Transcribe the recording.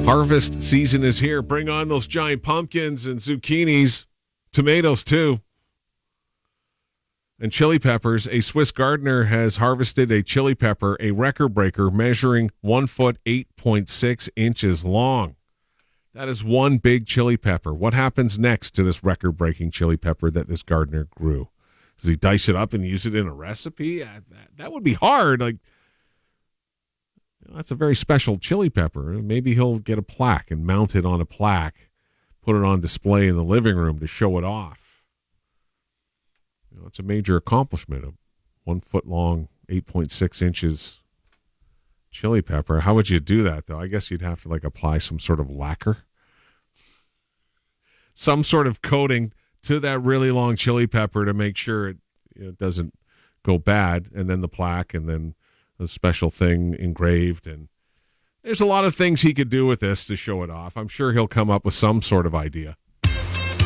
Harvest season is here. Bring on those giant pumpkins and zucchinis, tomatoes too, and chili peppers. A Swiss gardener has harvested a chili pepper, a record breaker, measuring 1 foot 8.6 inches long. That is one big chili pepper. What happens next to this record-breaking chili pepper that this gardener grew? Does he dice it up and use it in a recipe? That would be hard. That's a very special chili pepper. Maybe he'll get a plaque and mount it on a plaque, put it on display in the living room to show it off. It's a major accomplishment. A 1 foot long, 8.6 inches chili pepper. How would you do that, though? I guess you'd have to apply some sort of lacquer, some sort of coating to that really long chili pepper to make sure it doesn't go bad, and then the plaque, and then a special thing engraved. And there's a lot of things he could do with this to show it off. I'm sure he'll come up with some sort of idea.